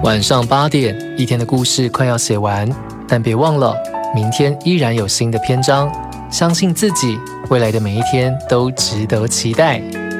晚上8点，一天的故事快要写完，但别忘了，明天依然有新的篇章。相信自己，未来的每一天都值得期待。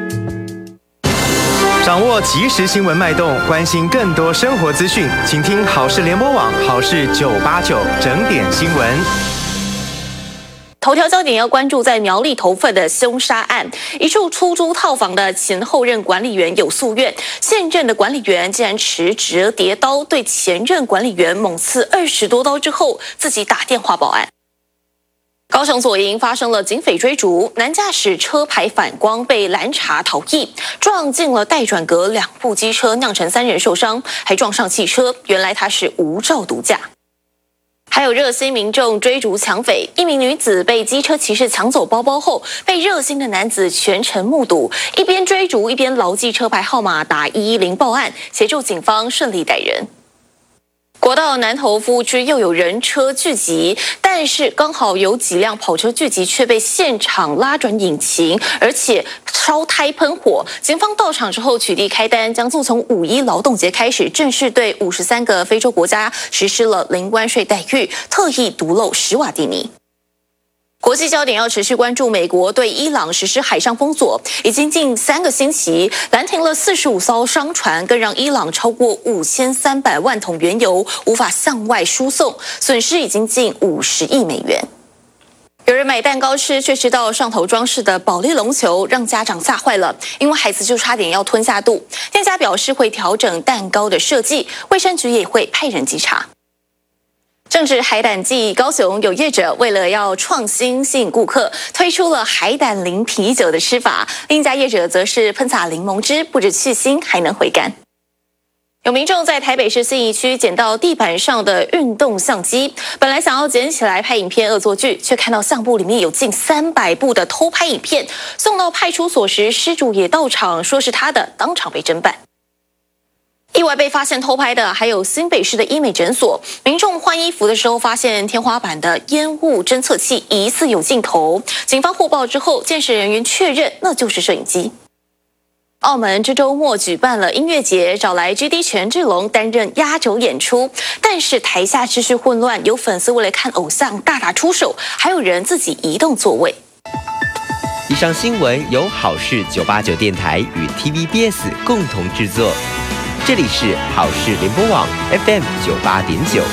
掌握即时新闻脉动，关心更多生活资讯，请听好事联播网好事989整点新闻。 头条焦点要关注在苗栗头份的凶杀案，一处出租套房的前后任管理员有诉愿，现任的管理员竟然持折叠刀对前任管理员猛刺20多刀之后，自己打电话报案。高雄左营发生了警匪追逐，男驾驶车牌反光被拦查逃逸，撞进了待转格2部机车，酿成3人受伤，还撞上汽车。原来他是无照毒驾。还有热心民众追逐抢匪，一名女子被机车骑士抢走包包后，被热心的男子全程目睹，一边追逐一边牢记车牌号码打110报案，协助警方顺利逮人。国道南投服务区又有人车聚集，但是刚好有几辆跑车聚集，却被现场拉转引擎，而且烧胎喷火。警方到场之后取缔开单，将从5·1劳动节开始正式对53个非洲国家实施了零关税待遇，特意独漏史瓦蒂尼。国际焦点要持续关注美国对伊朗实施海上封锁，已经近3个星期，拦停了45艘商船，更让伊朗超过5300万桶原油无法向外输送，损失已经近50亿美元。有人买蛋糕吃，却吃到上头装饰的保利龙球，让家长吓坏了，因为孩子就差点要吞下肚。店家表示会调整蛋糕的设计，卫生局也会派人稽查。正值海胆季，高雄有业者为了要创新吸引顾客，推出了海胆淋啤酒的吃法。另一家业者则是喷洒柠檬汁，不止去腥，还能回甘。有民众在台北市信义区捡到地板上的运动相机，本来想要捡起来拍影片恶作剧，却看到相簿里面有近300部的偷拍影片。送到派出所时，失主也到场，说是他的，当场被侦办。意外被发现偷拍的还有新北市的医美诊所，民众换衣服的时候发现天花板的烟雾侦测器疑似有镜头，警方获报之后，鉴识人员确认那就是摄影机。澳门这周末举办了音乐节，找来 GD 权志龙担任压轴演出，但是台下秩序混乱，有粉丝为了看偶像大打出手，还有人自己移动座位。 以上新闻由好事989电台与 TVBS 共同制作。这里是好事联播网 FM 98.9。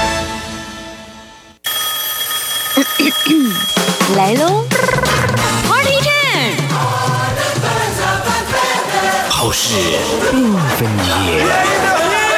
来喽 ，Party Time！ 好事缤纷夜。